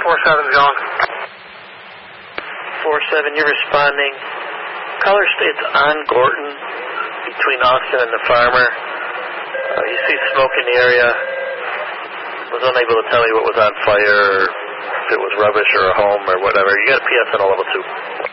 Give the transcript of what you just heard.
4-7's going. 4-7, you're responding. Caller states on Gorton between Austin and the farmer. You see smoke in the area. Was unable to tell you what was on fire or if it was rubbish or a home or whatever. You got a PSN level 2.